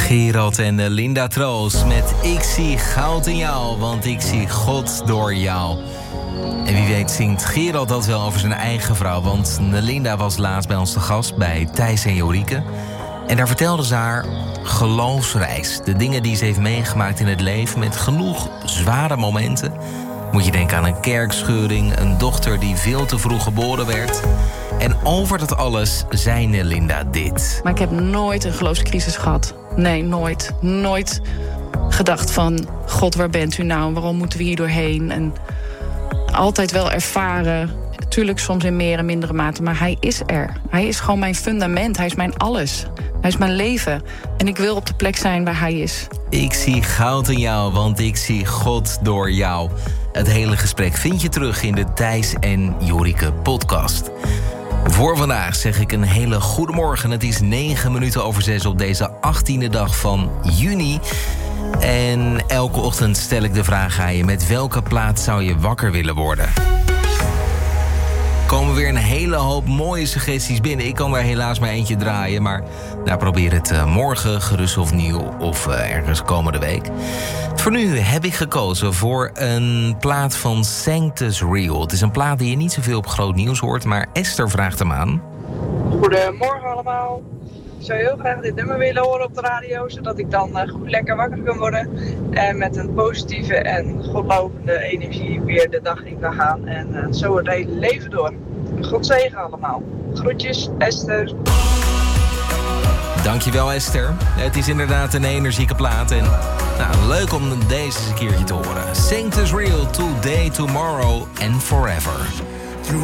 Gerald en Linda Troost met Ik zie goud in jou, want ik zie God door jou. En wie weet zingt Gerald dat wel over zijn eigen vrouw, want Linda was laatst bij ons te gast bij Thijs en Jorike. En daar vertelde ze haar geloofsreis. De dingen die ze heeft meegemaakt in het leven met genoeg zware momenten. Moet je denken aan een kerkscheuring, een dochter die veel te vroeg geboren werd. En over dat alles zei Linda dit. Maar ik heb nooit een geloofscrisis gehad. Nee, nooit. Nooit gedacht van, God, waar bent u nou? Waarom moeten we hier doorheen? En altijd wel ervaren. Natuurlijk soms in meer en mindere mate, maar hij is er. Hij is gewoon mijn fundament. Hij is mijn alles. Hij is mijn leven. En ik wil op de plek zijn waar hij is. Ik zie goud in jou, want ik zie God door jou. Het hele gesprek vind je terug in de Thijs en Jorike podcast. Voor vandaag zeg ik een hele goede morgen. Het is 6:09 op deze 18e dag van juni. En elke ochtend stel ik de vraag aan je: met welke plaat zou je wakker willen worden? Er komen weer een hele hoop mooie suggesties binnen. Ik kan daar helaas maar eentje draaien, maar probeer het morgen gerust of nieuw of ergens komende week. Voor nu heb ik gekozen voor een plaat van Sanctus Real. Het is een plaat die je niet zoveel op groot nieuws hoort, maar Esther vraagt hem aan. Goedemorgen allemaal. Ik zou heel graag dit nummer willen horen op de radio, zodat ik dan goed lekker wakker kan worden. En met een positieve en godlovende energie weer de dag in kan gaan. En zo het hele leven door. God zegen allemaal. Groetjes, Esther. Dankjewel, Esther. Het is inderdaad een energieke plaat. En leuk om deze eens een keertje te horen. Sanctus Real, Today, Tomorrow and Forever.